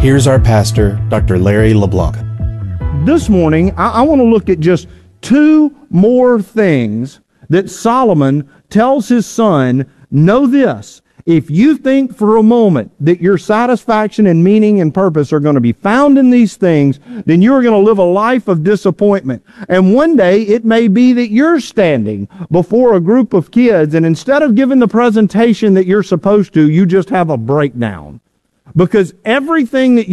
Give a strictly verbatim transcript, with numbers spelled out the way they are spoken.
Here's our pastor, Doctor Larry LeBlanc. This morning, I, I want to look at just two more things that Solomon tells his son. Know this: if you think for a moment that your satisfaction and meaning and purpose are going to be found in these things, then you're going to live a life of disappointment. And one day it may be that you're standing before a group of kids, and instead of giving the presentation that you're supposed to, you just have a breakdown. Because everything that